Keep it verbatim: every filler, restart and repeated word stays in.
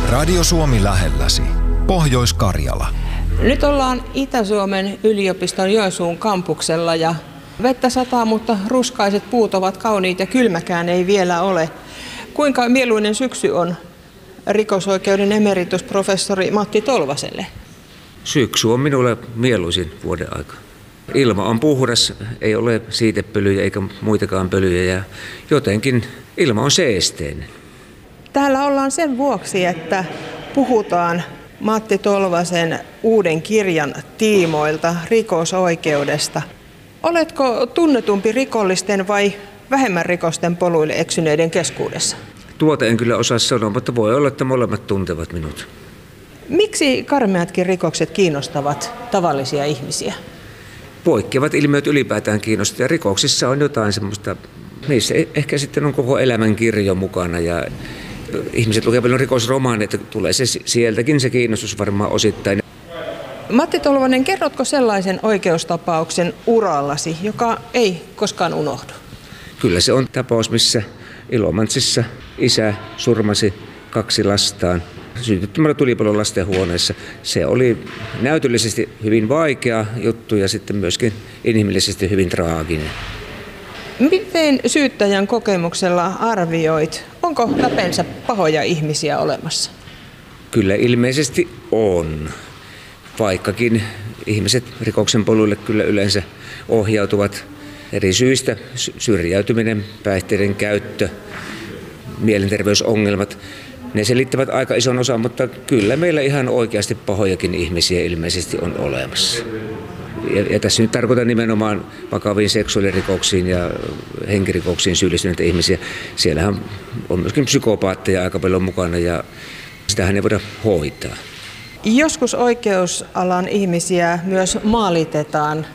Radio Suomi lähelläsi. Pohjois-Karjala. Nyt ollaan Itä-Suomen yliopiston Joensuun kampuksella ja vettä sataa, mutta ruskaiset puut ovat kauniit ja kylmäkään ei vielä ole. Kuinka mieluinen syksy on rikosoikeuden emeritusprofessori Matti Tolvaselle? Syksy on minulle mieluisin vuoden aika. Ilma on puhdas, ei ole siitepölyjä eikä muitakaan pölyjä ja jotenkin ilma on seesteinen. Täällä ollaan sen vuoksi, että puhutaan Matti Tolvasen uuden kirjan tiimoilta rikosoikeudesta. Oletko tunnetumpi rikollisten vai vähemmän rikosten poluille eksyneiden keskuudessa? Tuota en kyllä osaa sanoa, mutta voi olla, että molemmat tuntevat minut. Miksi karmeatkin rikokset kiinnostavat tavallisia ihmisiä? Poikkeavat ilmiöt ylipäätään kiinnostavat ja rikoksissa on jotain semmoista, niissä ehkä sitten on koko elämän kirjo mukana ja ihmiset lukevat paljon rikosromaaneja, että tulee se sieltäkin se kiinnostus varmaan osittain. Matti Tolvanen, kerrotko sellaisen oikeustapauksen urallasi, joka ei koskaan unohdu? Kyllä se on tapaus, missä Ilomantsissa isä surmasi kaksi lastaan sytyttämällä tulipalon lastenhuoneessa. Se oli näytöllisesti hyvin vaikea juttu ja sitten myöskin inhimillisesti hyvin traaginen. Miten syyttäjän kokemuksella arvioit, onko läpeensä pahoja ihmisiä olemassa? Kyllä ilmeisesti on, vaikkakin ihmiset rikoksen poluille kyllä yleensä ohjautuvat eri syistä. Syrjäytyminen, päihteiden käyttö, mielenterveysongelmat, ne selittävät aika ison osan, mutta kyllä meillä ihan oikeasti pahojakin ihmisiä ilmeisesti on olemassa. Ja, ja tässä nyt tarkoitan nimenomaan vakaviin seksuaalirikoksiin ja henkirikoksiin syyllistyneitä ihmisiä. Siellähän on myöskin psykopaatteja aika paljon mukana ja sitähän ei voida hoitaa. Joskus oikeusalan ihmisiä myös maalitetaan